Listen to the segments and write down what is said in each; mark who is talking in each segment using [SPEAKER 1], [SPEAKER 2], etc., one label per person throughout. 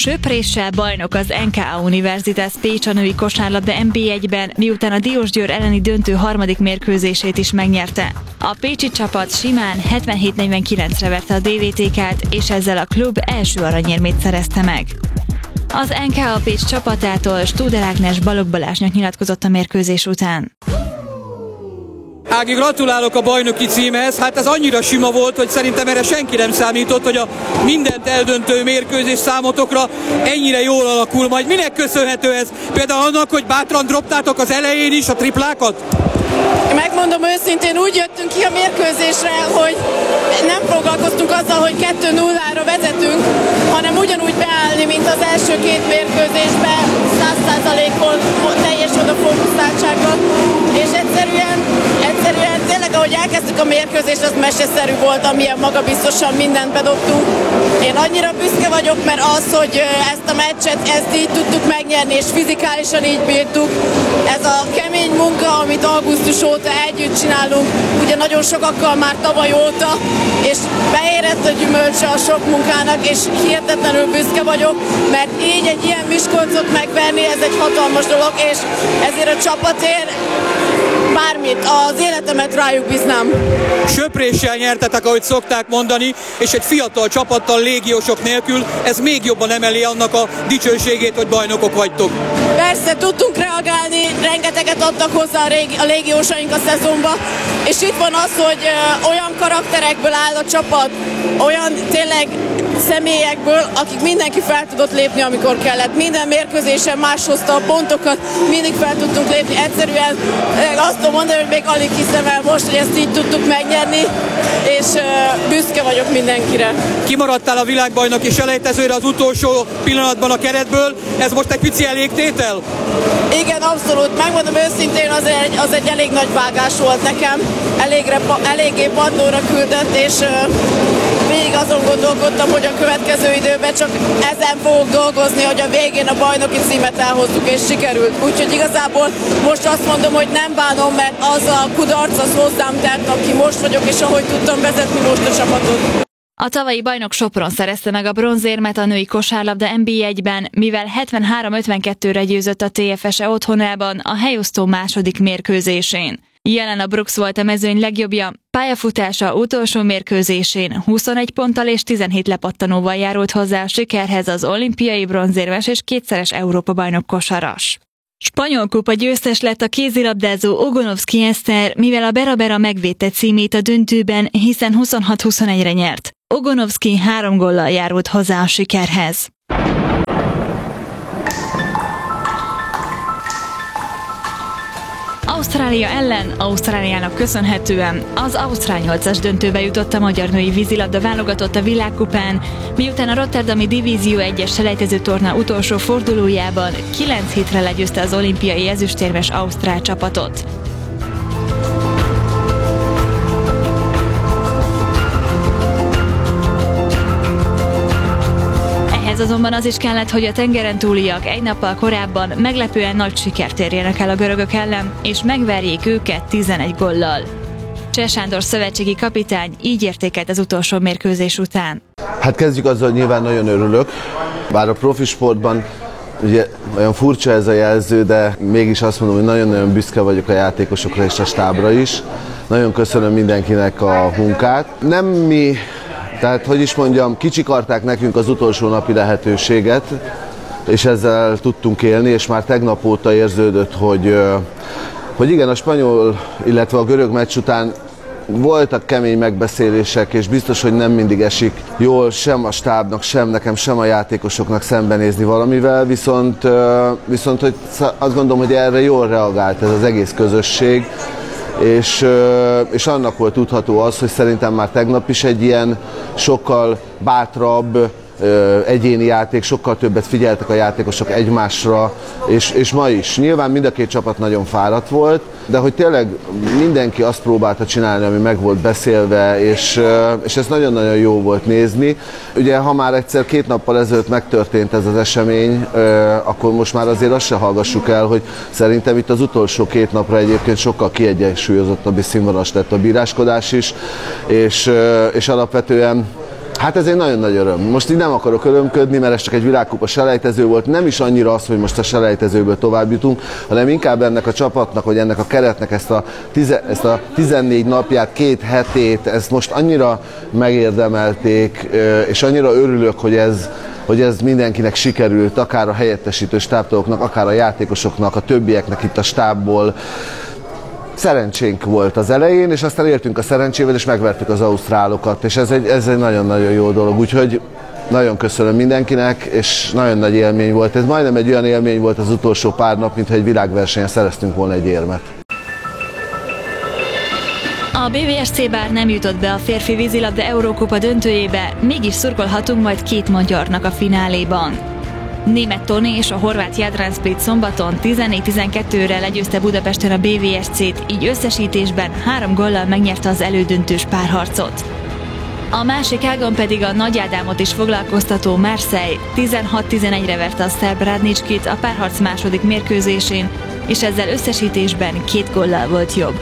[SPEAKER 1] Söpréssel bajnok az NKA Universitas Pécs a női kosárlabda NB1-ben, miután a Diósgyőr elleni döntő harmadik mérkőzését is megnyerte. A pécsi csapat simán 77-49-re verte a DVTK-t, és ezzel a klub első aranyérmét szerezte meg. Az NKA Pécs csapatától Studer Ágnes Balogh Balázsnak nyilatkozott a mérkőzés után.
[SPEAKER 2] Ági, gratulálok a bajnoki címhez. Hát ez annyira sima volt, hogy szerintem erre senki nem számított, hogy a mindent eldöntő mérkőzés számotokra ennyire jól alakul majd. Minek köszönhető ez? Például annak, hogy bátran droptátok az elején is a triplákat?
[SPEAKER 3] Megmondom őszintén, úgy jöttünk ki a mérkőzésre, hogy nem foglalkoztunk azzal, hogy 2-0-ra vezetünk, hanem ugyanúgy beállni, mint az első két mérkőzésben, 100%-on teljes odafókuszáltsággal, és egyszerűen tényleg, ahogy elkezdtük a mérkőzést, az meseszerű volt, amilyen magabiztosan mindent bedobtunk. Én annyira büszke vagyok, mert az, hogy ezt a meccset, ezt így tudtuk megnyerni, és fizikálisan így bírtuk, ez a kemény munka, amit augusztus óta együtt csinálunk, ugye nagyon sokakkal már tavaly óta, és beérett a gyümölcse a sok munkának, és hihetetlenül büszke vagyok, mert így egy ilyen Miskolcot megverni, ez egy hatalmas dolog, és ezért a csapatért bármit, az életemet rájuk bíznám.
[SPEAKER 2] Söpréssel nyertetek, ahogy szokták mondani, és egy fiatal csapattal, légiósok nélkül, ez még jobban emeli annak a dicsőségét, hogy bajnokok vagytok.
[SPEAKER 3] Persze, tudtunk reagálni, rengeteget adtak hozzá a légiósaink a szezonba, és itt van az, hogy olyan karakterekből áll a csapat, olyan tényleg személyekből, akik mindenki fel tudott lépni, amikor kellett. Minden mérkőzésen más hozta a pontokat, mindig fel tudtunk lépni. Egyszerűen azt tudom mondani, hogy még alig hiszem el most, hogy ezt így tudtuk megnyerni, és büszke vagyok mindenkire.
[SPEAKER 2] Kimaradtál a világbajnoki selejtezőre az utolsó pillanatban a keretből, ez most egy pici elégtétel?
[SPEAKER 3] Igen, abszolút. Megmondom őszintén, az egy elég nagy vágás volt nekem. Eléggé padlóra küldött, és végig azon gondolkodtam, hogy a következő időben csak ezen fogok dolgozni, hogy a végén a bajnoki címet elhozzuk, és sikerült. Úgyhogy igazából most azt mondom, hogy nem bánom, mert az a kudarc az hozzám tett, aki most vagyok, és ahogy tudtam vezetni most a csapatot.
[SPEAKER 1] A tavalyi bajnok Sopron szerezte meg a bronzérmet a női kosárlabda NB1-ben, mivel 73-52-re győzött a TFS-e otthonában a helyosztó második mérkőzésén. Jelena Brooks volt a mezőny legjobbja, pályafutása utolsó mérkőzésén 21 ponttal és 17 lepattanóval járult hozzá a sikerhez az olimpiai bronzérmes és kétszeres Európa-bajnok kosaras. Spanyol kupa győztes lett a kézilabdázó Ogonovszki Eszter, mivel a Bera-Bera megvédte címét a döntőben, hiszen 26-21-re nyert. Ogonovszki 3 góllal járult hozzá a sikerhez. Ausztrália ellen, Ausztráliának köszönhetően az Ausztrál 8-as döntőbe jutott a magyar női vízilabda válogatott a világkupán, miután a rotterdami Divízió 1-es selejtező torna utolsó fordulójában 9-7-re legyőzte az olimpiai ezüstérmes ausztrál csapatot. Ez azonban az is kellett, hogy a tengeren túliak egy nappal korábban meglepően nagy sikert érjenek el a görögök ellen, és megverjék őket 11 góllal. Cseh Sándor szövetségi kapitány így értékelt az utolsó mérkőzés után.
[SPEAKER 4] Hát kezdjük azzal, hogy nyilván nagyon örülök, bár a profi sportban ugye olyan furcsa ez a jelző, de mégis azt mondom, hogy nagyon-nagyon büszke vagyok a játékosokra és a stábra is. Nagyon köszönöm mindenkinek a munkát. Nem mi, tehát hogy is mondjam, kicsikarták nekünk az utolsó napi lehetőséget, és ezzel tudtunk élni, és már tegnap óta érződött, hogy igen, a spanyol, illetve a görög meccs után voltak kemény megbeszélések, és biztos, hogy nem mindig esik jól sem a stábnak, sem nekem, sem a játékosoknak szembenézni valamivel, viszont hogy azt gondolom, hogy erre jól reagált ez az egész közösség, és annak volt tudható az, hogy szerintem már tegnap is egy ilyen sokkal bátrabb egyéni játék, sokkal többet figyeltek a játékosok egymásra, és ma is. Nyilván mind a két csapat nagyon fáradt volt, de hogy tényleg mindenki azt próbálta csinálni, ami meg volt beszélve, és ez nagyon-nagyon jó volt nézni. Ugye, ha már egyszer 2 nappal ezelőtt megtörtént ez az esemény, akkor most már azért azt se hallgassuk el, hogy szerintem itt az utolsó 2 napra egyébként sokkal kiegyensúlyozottabb és színvonalas lett a bíráskodás is, és alapvetően Hát ez egy nagyon nagy öröm. Most így nem akarok örömködni, mert ez csak egy világkupa selejtező volt. Nem is annyira az, hogy most a selejtezőből tovább jutunk, hanem inkább ennek a csapatnak, vagy ennek a keretnek ezt a 14 napját, 2 hetét, ezt most annyira megérdemelték, és annyira örülök, hogy ez mindenkinek sikerült, akár a helyettesítő stábtagoknak, akár a játékosoknak, a többieknek itt a stábból. Szerencsénk volt az elején, és aztán éltünk a szerencsével, és megvertük az ausztrálokat, és ez egy nagyon-nagyon jó dolog, úgyhogy nagyon köszönöm mindenkinek, és nagyon nagy élmény volt. Ez majdnem egy olyan élmény volt az utolsó pár nap, mintha egy világversenyen szereztünk volna egy érmet.
[SPEAKER 1] A BVSC bár nem jutott be a férfi vízilabda Eurókupa döntőjébe, mégis szurkolhatunk majd 2 magyarnak a fináléban. Német Toni és a horvát Jadran Split szombaton 14-12-re legyőzte Budapesten a BVSC-t, így összesítésben 3 góllal megnyerte az elődöntős párharcot. A másik ágon pedig a Nagy Ádámot is foglalkoztató Marseille 16-11-re verte a szerb Radnicskit a párharc második mérkőzésén, és ezzel összesítésben 2 góllal volt jobb.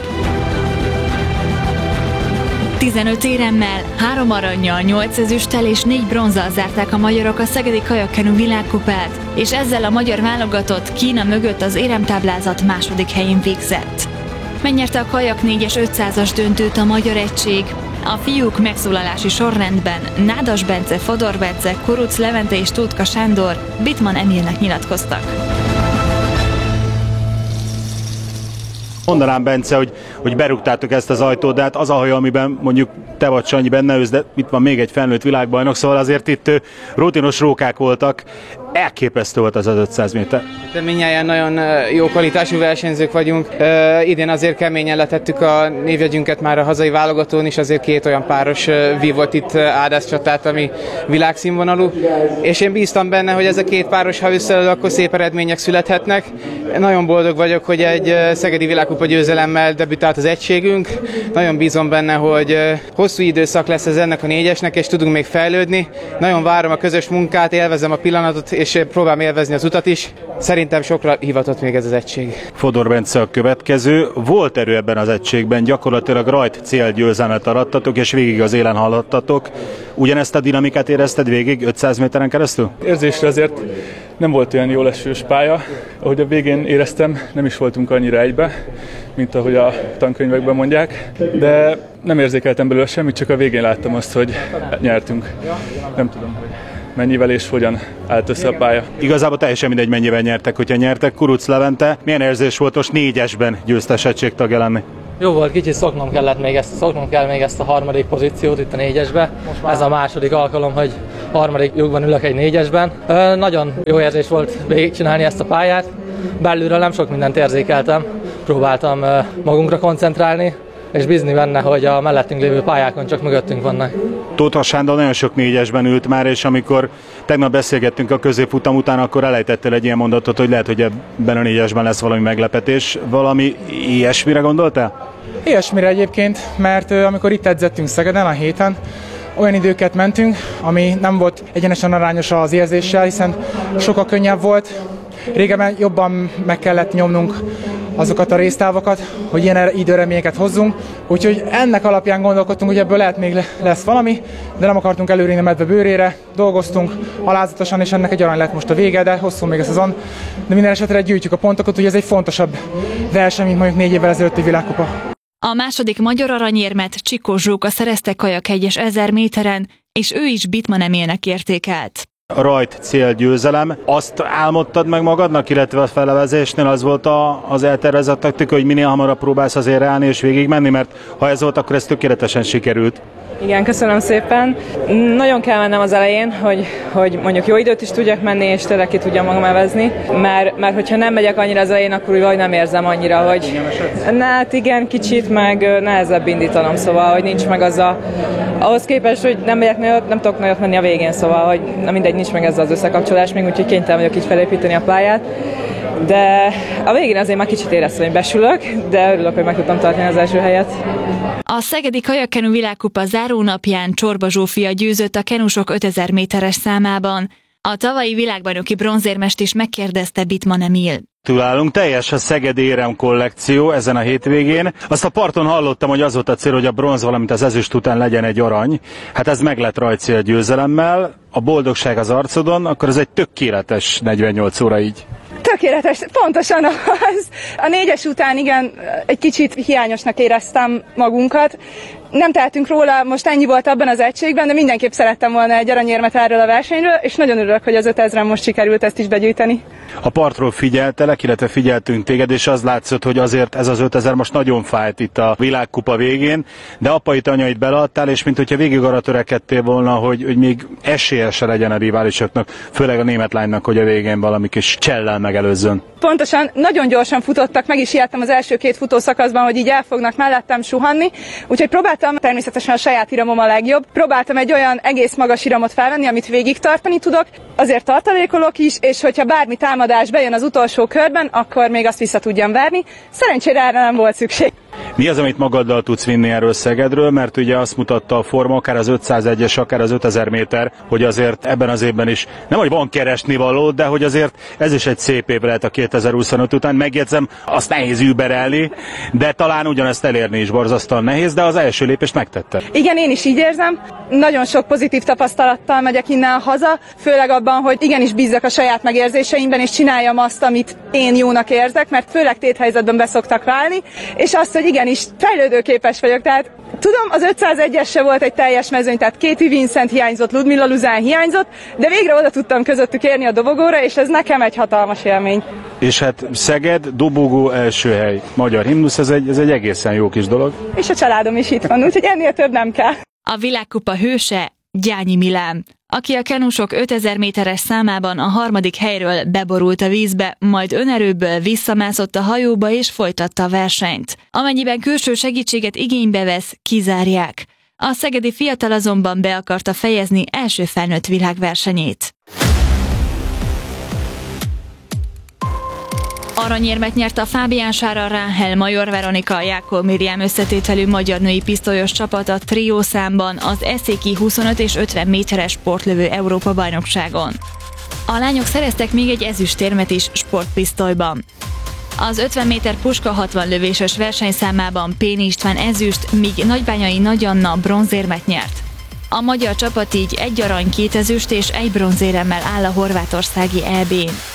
[SPEAKER 1] 15 éremmel, 3 arannyal, 8 ezüsttel és 4 bronzzal zárták a magyarok a szegedi kajakkenu világkupát, és ezzel a magyar válogatott Kína mögött az éremtáblázat második helyén végzett. Megnyerte a kajak 4-es 500-as döntőt a magyar egység. A fiúk megszólalási sorrendben Nádas Bence, Fodor Bence, Kuruc Levente és Tótka Sándor Bittmann Emilnek nyilatkoztak.
[SPEAKER 5] Mondanám, Bence, hogy berúgtátok ezt az ajtót, de hát az a hajó, amiben mondjuk te vagy Sanyi benne ősz, de itt van még egy felnőtt világbajnok, szóval azért itt rutinos rókák voltak. Elképesztő volt az 500 méter.
[SPEAKER 6] Mindnyáján nagyon jó kvalitású versenyzők vagyunk. Idén azért keményen letettük a névjegyünket már a hazai válogatón is, azért 2 olyan páros vívott itt Ádász csatát, ami világszínvonalú. És én bíztam benne, hogy ez a 2 páros, ha összeáll, akkor szép eredmények születhetnek. Nagyon boldog vagyok, hogy egy szegedi világkupa győzelemmel debütált az egységünk. Nagyon bízom benne, hogy hosszú időszak lesz ez ennek a 4-esnek, és tudunk még fejlődni. Nagyon várom a közös munkát, élvezem a pillanatot, és próbálom élvezni az utat is. Szerintem sokra hivatott még ez az egység.
[SPEAKER 5] Fodor Bence a következő. Volt erő ebben az egységben, gyakorlatilag rajt célgyőzelmet arattatok, és végig az élen haladtatok. Ugyanezt a dinamikát érezted végig 500 méteren keresztül?
[SPEAKER 7] Érzésre azért nem volt olyan jól esős pálya. Ahogy a végén éreztem, nem is voltunk annyira egybe, mint ahogy a tankönyvekben mondják, de nem érzékeltem belőle semmit, csak a végén láttam azt, hogy nyertünk. Nem tudom, hogy mennyivel és hogyan állt össze a pálya.
[SPEAKER 5] Igazából teljesen mindegy, mennyivel nyertek, hogyha nyertek. Kuruc Levente, milyen érzés volt most 4-esben győztes egységtagja lenni?
[SPEAKER 8] Jó volt, kicsit szoknom kell még ezt a harmadik pozíciót itt a 4-esbe. Ez a második alkalom, hogy harmadik lyukban ülök egy 4-esben. Nagyon jó érzés volt végigcsinálni ezt a pályát. Belülről nem sok mindent érzékeltem. Próbáltam magunkra koncentrálni, és bízni benne, hogy a mellettünk lévő pályákon csak mögöttünk vannak.
[SPEAKER 5] Tóth Sándor nagyon sok 4-esben ült már, és amikor tegnap beszélgettünk a középfutam után, akkor elejtettél egy ilyen mondatot, hogy lehet, hogy ebben a 4-esben lesz valami meglepetés. Valami ilyesmire gondoltál?
[SPEAKER 9] Ilyesmire egyébként, mert amikor itt edzettünk Szegeden a héten, olyan időket mentünk, ami nem volt egyenesen arányos az érzéssel, hiszen sokkal könnyebb volt. Régebben jobban meg kellett nyomnunk azokat a résztávokat, hogy ilyen időreményeket hozzunk. Úgyhogy ennek alapján gondolkodtunk, hogy ebből lehet még lesz valami, de nem akartunk előrén a medve bőrére, dolgoztunk alázatosan, és ennek egy arany lett most a vége, de hosszú még a szezon. De minden esetre gyűjtjük a pontokat, hogy ez egy fontosabb verseny, mint mondjuk 4 évvel ezelőtti világkupa.
[SPEAKER 1] A második magyar aranyérmet Csikó Zsóka szerezte kajakhegyes 1000 méteren, és ő is Bittmann Emilnek értékelt.
[SPEAKER 5] Rajt célgyőzelem. Azt álmodtad meg magadnak, illetve a felevezésnél az volt az eltervezett taktika, hogy minél hamarabb próbálsz azért állni és végigmenni, mert ha ez volt, akkor ez tökéletesen sikerült.
[SPEAKER 10] Igen, köszönöm szépen. Nagyon kell mennem az elején, hogy mondjuk jó időt is tudjak menni, és tényleg ki tudjam magam evezni, mert hogyha nem megyek annyira az elején, akkor úgy nem érzem annyira, hogy... Hát igen, kicsit, meg nehezebb indítanom, szóval, hogy nincs meg az ahhoz képest, hogy nem megyek nagyot, nem tudok nagyot menni a végén, szóval, hogy mindegy, nincs meg ez az összekapcsolás, még úgyhogy kénytelen vagyok így felépíteni a pályát. De a végén azért már kicsit éreztem, hogy besülök, de örülök, hogy meg tudtam tartani az első helyet.
[SPEAKER 1] A szegedi kajakkenu világkupa zárónapján Csorba Zsófia győzött a kenusok 5000 méteres számában. A tavalyi világbajnoki bronzérmest is megkérdezte Bittmann Emil.
[SPEAKER 5] Gratulálunk, teljes a szegedi érem kollekció ezen a hétvégén. Azt a parton hallottam, hogy az volt a cél, hogy a bronz, valamint az ezüst után legyen egy arany. Hát ez meg lett rajtcél győzelemmel, a boldogság az arcodon, akkor ez egy tökéletes 48 óra így.
[SPEAKER 11] Tökéletes, pontosan az. A 4-es után igen, egy kicsit hiányosnak éreztem magunkat. Nem tehetünk róla, most ennyi volt abban az egységben, de mindenképp szerettem volna egy aranyérmet erről a versenyről, és nagyon örülök, hogy az 5000-en most sikerült ezt is begyűjteni.
[SPEAKER 5] A partról figyeltelek, illetve figyeltünk téged, és az látszott, hogy azért ez az 5000 most nagyon fájt itt a világkupa végén, de apait, anyait beleadtál, és mint hogyha végig arra törekedtél volna, hogy még esélye se legyen a riválisoknak, főleg a német lánynak, hogy a végén valami kis csellel megelőzzön.
[SPEAKER 11] Pontosan, nagyon gyorsan futottak, meg is ijedtem az első 2 futószakaszban, hogy így el fognak mellettem suhanni, úgyhogy próbáltam, természetesen a saját iramom a legjobb, próbáltam egy olyan egész magas iramot felvenni, amit végig tartani tudok, azért tartalékolok is, és hogyha bármi támadás bejön az utolsó körben, akkor még azt vissza tudjam verni. Szerencsére erre nem volt szükség.
[SPEAKER 5] Mi az, amit magaddal tudsz vinni erről Szegedről, mert ugye azt mutatta a forma, akár az 501-es, akár az 5000 méter, hogy azért ebben az évben is, nem hogy van keresnivaló, de hogy azért ez is egy szép év lehet a 2025 után. Megjegyzem, azt nehéz überelni, de talán ugyanezt elérni is borzasztóan nehéz, de az első lépést megtette.
[SPEAKER 11] Igen, én is így érzem. Nagyon sok pozitív tapasztalattal megyek innen haza, főleg abban, hogy igenis bízzak a saját megérzéseimben, és csináljam azt, amit én jónak érzek, mert főleg téthelyzetben be szoktak válni, és azt, hogy igenis fejlődőképes vagyok. Tehát tudom, az 501-es se volt egy teljes mezőny, tehát Katie Vincent hiányzott, Ludmila Luzán hiányzott, de végre oda tudtam közöttük érni a dobogóra, és ez nekem egy hatalmas élmény.
[SPEAKER 5] És hát Szeged, dobogó, első hely, magyar himnusz, ez egy egészen jó kis dolog.
[SPEAKER 11] És a családom is itt van, úgyhogy ennél több nem kell.
[SPEAKER 1] A világkupa hőse Gyányi Milán, aki a kenusok 5000 méteres számában a 3. helyről beborult a vízbe, majd önerőből visszamászott a hajóba és folytatta a versenyt. Amennyiben külső segítséget igénybe vesz, kizárják. A szegedi fiatal azonban be akarta fejezni első felnőtt világversenyét. Aranyérmet nyert a Fábián Sára, Ráhel, Major Veronika, Jákol Miriam összetételű magyar női pisztolyos csapat a trió számban az eszéki 25 és 50 méteres sportlövő Európa-bajnokságon. A lányok szereztek még egy ezüstérmet is sportpisztolyban. Az 50 méter puska 60 lövéses versenyszámában Péni István ezüst, míg Nagybányai Nagy Anna bronzérmet nyert. A magyar csapat így 1 arany, 2 ezüst és 1 bronzéremmel áll a horvátországi EB-n.